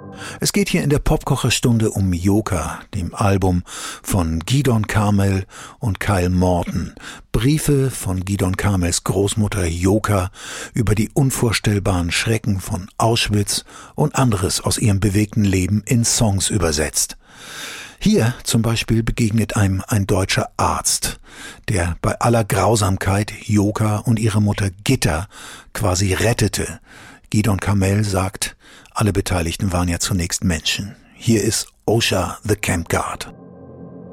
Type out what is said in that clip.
Es geht hier in der Popkocherstunde um Joka, dem Album von Gidon Carmel und Kyle Morton. Briefe von Gidon Carmels Großmutter Joka über die unvorstellbaren Schrecken von Auschwitz und anderes aus ihrem bewegten Leben in Songs übersetzt. Hier zum Beispiel begegnet einem ein deutscher Arzt, der bei aller Grausamkeit Joka und ihre Mutter Gitta quasi rettete. Gidon Carmel sagt, alle Beteiligten waren ja zunächst Menschen. Hier ist Osha the Camp Guard.